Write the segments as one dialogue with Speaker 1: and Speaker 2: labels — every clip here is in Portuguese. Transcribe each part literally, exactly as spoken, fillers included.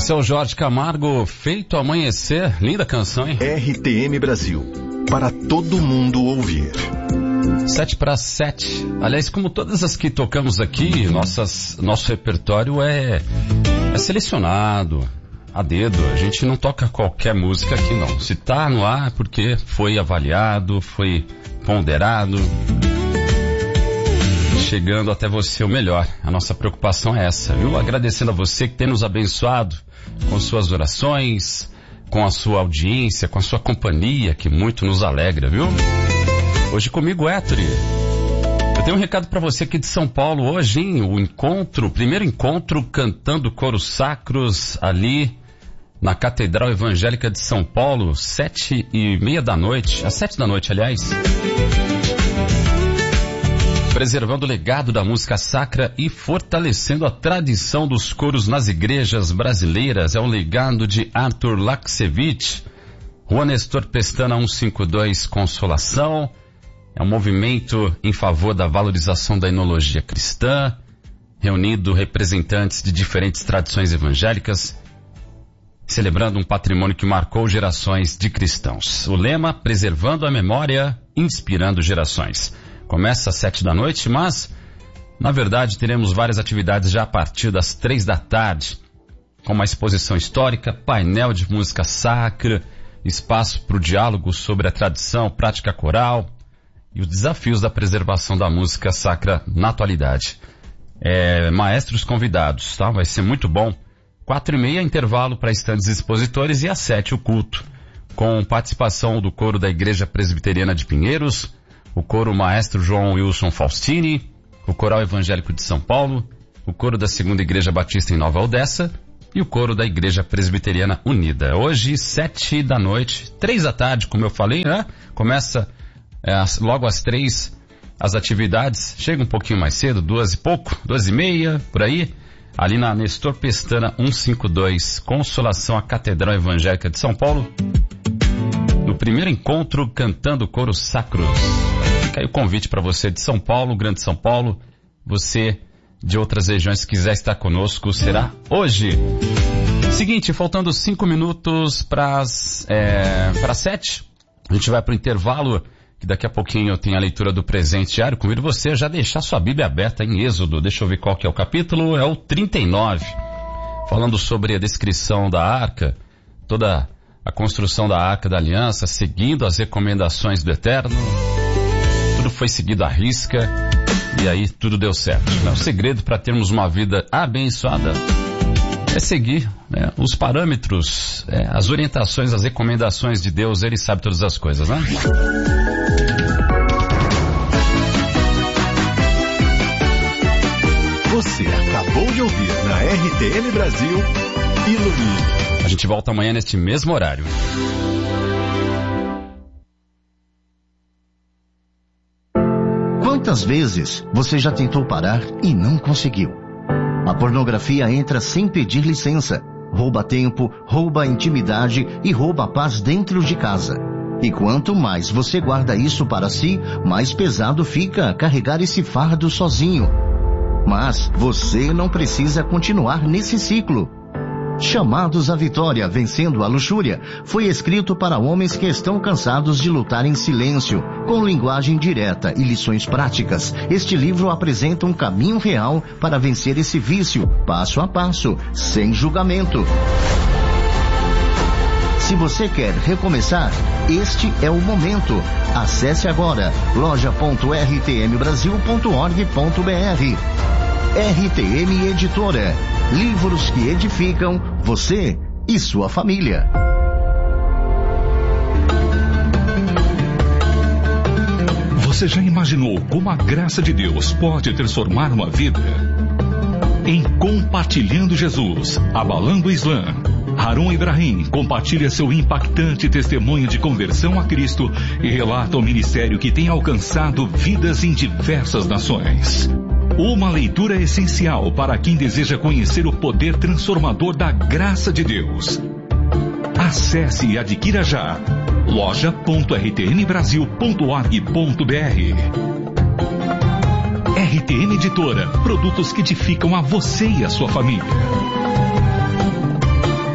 Speaker 1: Seu Jorge Camargo, Feito Amanhecer, linda canção, hein?
Speaker 2: R T M Brasil, para todo mundo ouvir.
Speaker 1: Sete para sete. Aliás, como todas as que tocamos aqui, nossas, nosso repertório é, é selecionado a dedo. A gente não toca qualquer música aqui, não. Se tá no ar é porque foi avaliado, foi ponderado, chegando até você o melhor. A nossa preocupação é essa, viu? Agradecendo a você que tem nos abençoado com suas orações, com a sua audiência, com a sua companhia, que muito nos alegra, viu? Hoje comigo, Héctor. Eu tenho um recado para você aqui de São Paulo hoje, hein? O encontro, o primeiro encontro cantando coros sacros ali na Catedral Evangélica de São Paulo, sete e meia da noite, às sete da noite, aliás. Preservando o legado da música sacra e fortalecendo a tradição dos coros nas igrejas brasileiras. É um legado de Arthur Laksevich, Rua Nestor Pestana cento e cinquenta e dois, Consolação. É um movimento em favor da valorização da enologia cristã, reunindo representantes de diferentes tradições evangélicas, celebrando um patrimônio que marcou gerações de cristãos. O lema, preservando a memória, inspirando gerações. Começa às sete da noite, mas, na verdade, teremos várias atividades já a partir das três da tarde, com uma exposição histórica, painel de música sacra, espaço para o diálogo sobre a tradição, prática coral e os desafios da preservação da música sacra na atualidade. É, maestros convidados, tá? Vai ser muito bom. Quatro e meia, intervalo para estandes expositores, e às sete o culto, com participação do coro da Igreja Presbiteriana de Pinheiros, o coro Maestro João Wilson Faustini, o Coral Evangélico de São Paulo, o coro da Segunda Igreja Batista em Nova Odessa e o coro da Igreja Presbiteriana Unida. Hoje, sete da noite, três da tarde, como eu falei, né? Começa é, logo às três as atividades, chega um pouquinho mais cedo, duas e pouco, duas e meia, por aí, ali na Nestor Pestana cento e cinquenta e dois, Consolação, a Catedral Evangélica de São Paulo, no primeiro encontro cantando coros sacros. Fica aí o convite para você de São Paulo, Grande São Paulo, você de outras regiões que quiser estar conosco, será hoje. Seguinte, faltando cinco minutos para é, para sete, a gente vai para o intervalo, que daqui a pouquinho eu tenho a leitura do presente diário. Convido você a já deixar sua Bíblia aberta em Êxodo. Deixa eu ver qual que é o capítulo, é o trinta e nove, falando sobre a descrição da arca, toda a construção da Arca da Aliança, seguindo as recomendações do Eterno. Tudo foi seguido à risca e aí tudo deu certo. O segredo para termos uma vida abençoada é seguir, né, os parâmetros, é, as orientações, as recomendações de Deus. Ele sabe todas as coisas, né?
Speaker 2: Você acabou de ouvir na R T M Brasil, Ilumine.
Speaker 1: A gente volta amanhã neste mesmo horário.
Speaker 3: Quantas vezes você já tentou parar e não conseguiu? A pornografia entra sem pedir licença, rouba tempo, rouba intimidade e rouba a paz dentro de casa. E quanto mais você guarda isso para si, mais pesado fica carregar esse fardo sozinho. Mas você não precisa continuar nesse ciclo. Chamados à Vitória, Vencendo a Luxúria, foi escrito para homens que estão cansados de lutar em silêncio, com linguagem direta e lições práticas. Este livro apresenta um caminho real para vencer esse vício, passo a passo, sem julgamento. Se você quer recomeçar, este é o momento. Acesse agora loja ponto r t m brasil ponto org ponto b r. R T M Editora. Livros que edificam você e sua família.
Speaker 4: Você já imaginou como a graça de Deus pode transformar uma vida? Em Compartilhando Jesus, Abalando o Islã, Harun Ibrahim compartilha seu impactante testemunho de conversão a Cristo e relata o ministério que tem alcançado vidas em diversas nações. Uma leitura essencial para quem deseja conhecer o poder transformador da graça de Deus. Acesse e adquira já loja ponto r t m brasil ponto org ponto b r. R T M Editora, produtos que edificam a você e a sua família.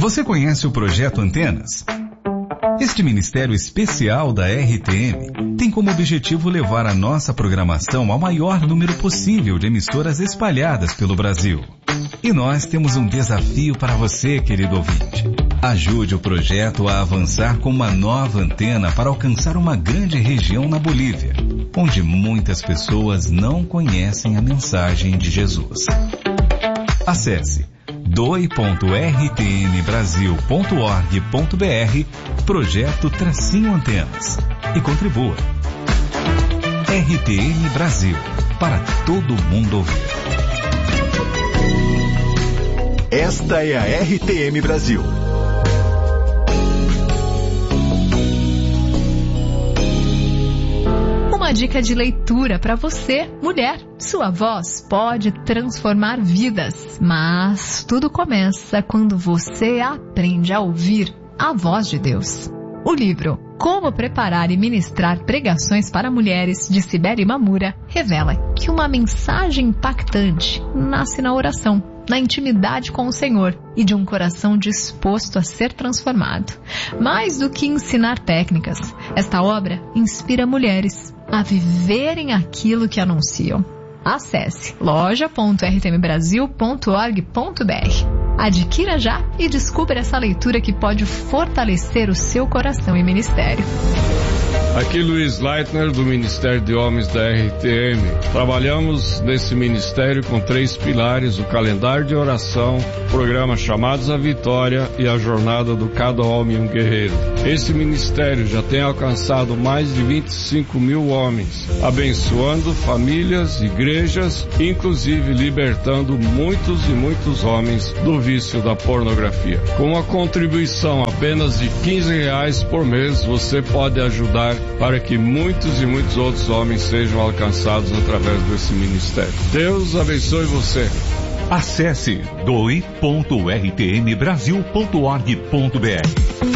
Speaker 5: Você conhece o Projeto Antenas? Este ministério especial da R T M tem como objetivo levar a nossa programação ao maior número possível de emissoras espalhadas pelo Brasil. E nós temos um desafio para você, querido ouvinte. Ajude o projeto a avançar com uma nova antena para alcançar uma grande região na Bolívia, onde muitas pessoas não conhecem a mensagem de Jesus. Acesse doe ponto r t m brasil ponto org ponto b r Projeto Tracinho Antenas e contribua. R T M Brasil, para todo mundo ouvir.
Speaker 2: Esta é a R T M Brasil.
Speaker 6: Uma dica de leitura para você, mulher. Sua voz pode transformar vidas, mas tudo começa quando você aprende a ouvir a voz de Deus. O livro Como Preparar e Ministrar Pregações para Mulheres, de Sibeli Mamura, revela que uma mensagem impactante nasce na oração, na intimidade com o Senhor e de um coração disposto a ser transformado. Mais do que ensinar técnicas, esta obra inspira mulheres a viverem aquilo que anunciam. Acesse loja ponto r t m brasil ponto org ponto b r. Adquira já e descubra essa leitura que pode fortalecer o seu coração e ministério.
Speaker 7: Aqui Luiz Leitner, do Ministério de Homens da R T M. Trabalhamos nesse ministério com três pilares: o calendário de oração, o programa Chamados à Vitória e a jornada do Cada Homem um Guerreiro. Esse ministério já tem alcançado mais de vinte e cinco mil homens, abençoando famílias, igrejas, inclusive libertando muitos e muitos homens do vício da pornografia. Com uma contribuição apenas de quinze reais por mês, você pode ajudar para que muitos e muitos outros homens sejam alcançados através desse ministério. Deus abençoe você.
Speaker 4: Acesse doe ponto r t m brasil ponto org ponto b r.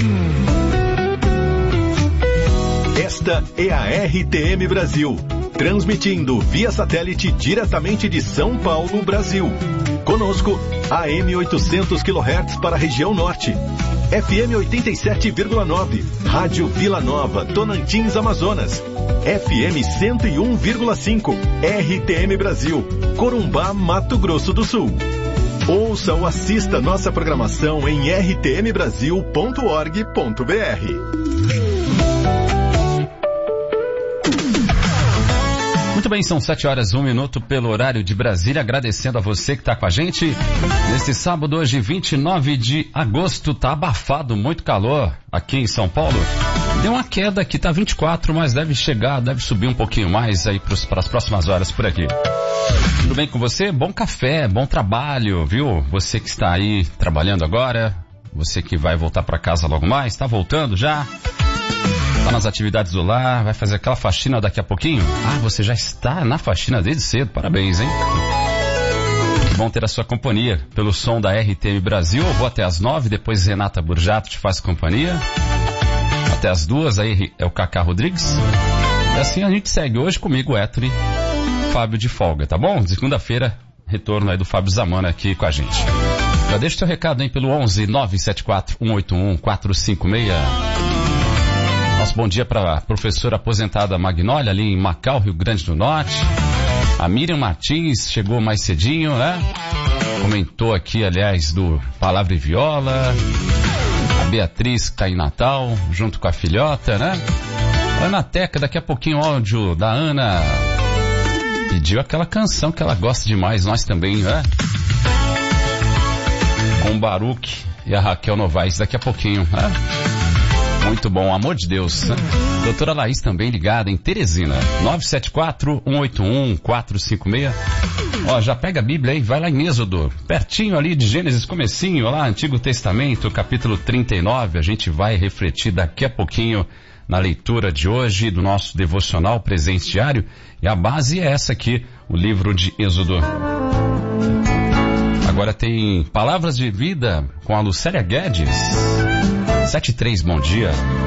Speaker 2: Esta é a R T M Brasil, transmitindo via satélite diretamente de São Paulo, Brasil. Conosco, A M oitocentos quilohertz para a região norte, F M oitenta e sete vírgula nove, Rádio Vila Nova, Tonantins, Amazonas, F M cento e um vírgula cinco, R T M Brasil, Corumbá, Mato Grosso do Sul. Ouça ou assista nossa programação em r t m brasil ponto org ponto b r.
Speaker 1: Muito bem, são sete horas e um minuto pelo horário de Brasília, agradecendo a você que está com a gente. Neste sábado, hoje, vinte e nove de agosto, tá abafado, muito calor aqui em São Paulo. Deu uma queda aqui, tá vinte e quatro, mas deve chegar, deve subir um pouquinho mais aí para as próximas horas por aqui. Tudo bem com você? Bom café, bom trabalho, viu? Você que está aí trabalhando agora, você que vai voltar para casa logo mais, está voltando já? Tá nas atividades do lar, vai fazer aquela faxina daqui a pouquinho? Ah, você já está na faxina desde cedo, parabéns, hein? Que bom ter a sua companhia pelo som da R T M Brasil. Eu vou até as nove, depois Renata Burjato te faz companhia. Até as duas, aí é o Cacá Rodrigues. E assim a gente segue hoje comigo, Héctor, Fábio de folga, tá bom? De segunda-feira, retorno aí do Fábio Zamana aqui com a gente. Já deixa o teu recado, hein, pelo onze nove sete quatro um oito um quatro cinco seis. Nosso bom dia para a professora aposentada Magnólia, ali em Macau, Rio Grande do Norte. A Miriam Martins chegou mais cedinho, né? Comentou aqui, aliás, do Palavra e Viola. A Beatriz que está em Natal, junto com a filhota, né? Ana Teca, daqui a pouquinho o áudio da Ana. Pediu aquela canção que ela gosta demais, nós também, né? Com o Baruch e a Raquel Novaes, daqui a pouquinho, né? Muito bom, amor de Deus, né? Doutora Laís também ligada em Teresina, nove sete quatro um oito um quatro cinco seis. Ó, já pega a Bíblia aí, vai lá em Êxodo, pertinho ali de Gênesis, comecinho, lá, Antigo Testamento, capítulo trinta e nove. A gente vai refletir daqui a pouquinho na leitura de hoje do nosso devocional Presente Diário. E a base é essa aqui, o livro de Êxodo. Agora tem Palavras de Vida com a Lucélia Guedes. sete e três, bom dia.